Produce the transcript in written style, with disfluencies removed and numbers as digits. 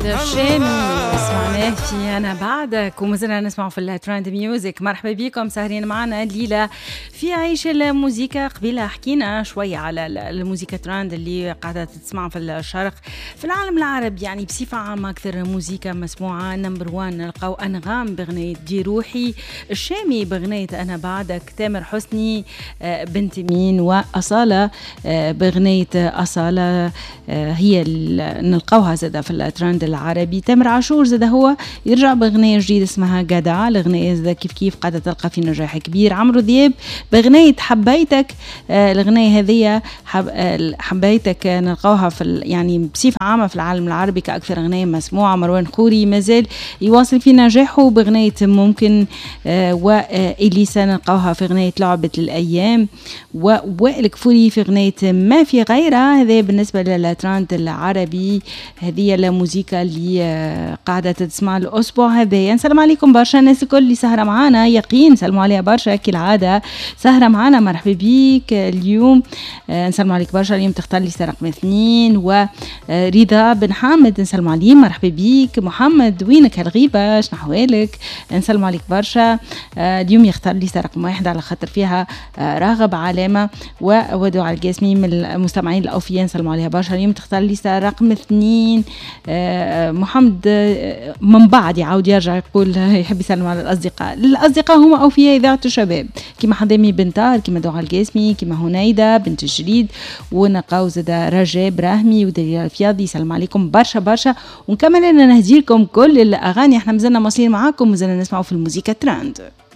الشامي سمعناه في أنا بعدك، ومازلنا نسمعوا في الترند ميوزك. مرحبا بكم سهرين معنا الليلة في عيش الموسيقى. قبيلة حكينا شوية على الموسيقى ترند اللي قاعدة تسمع في الشرق في العالم العربي، يعني بصفة عامة أكثر موسيقى مسموعة. نمبر 1 نلقاو أنغام بغنية دي روحي، الشامي بغنية أنا بعدك، تامر حسني بنت مين، وأصالة بغنية أصالة هي نلقاوها زادة في الترند العربي. تامر عاشور زاد هو يرجع بغنية جديدة اسمها جدع، الغنية زاد كيف قاعدة تلقى في نجاح كبير. عمرو دياب بغنية حبيتك، الغنية هذه حبيتك نلقاوها في يعني بصفة عامة في العالم العربي كأكثر غنية مسموعة. مروان خوري مازال يواصل في نجاحه بغنية ممكن، وإليسا نلقاوها في غنية لعبة الأيام، ووائل كفوري في غنية ما في غيرها. هذا بالنسبة للترند العربي، هذه الموسيقى اللي قاعدة تسمع الأسبوع هذا. نسلم عليكم برشا الناس الكل اللي سهرة معانا، يقين سلموا عليها برشا كالعادة سهرة معانا. مرحبا بيك اليوم، نسلم عليك برشا. اليوم تختار لي رقم 2 ورضا بن حامد، نسلم عليه مرحبا بيك. محمد وينك هالغيبة شنحوالك، نسلم عليك برشا. اليوم يختار لي رقم 1 على خاطر فيها راغب علامة وودع القاسمي من المستمعين الأوفياء، نسلم عليها برشا. اليوم تختار لي رقم 2 محمد، من بعد يعاود يرجع يقول يحب يسلم على الأصدقاء هما أوفياء إذاعة الشباب، كما حضامي بنتار، كما دعاء القاسمي، كما هنيدة بنت الجريد، ونقاو زدا رجاء براهمي ودليل الفياضي. سلام عليكم برشا. ونكمل أنا نهديلكم كل الأغاني. احنا مازلنا مواصلين معاكم، مازلنا نسمعوا في الموسيقى ترند.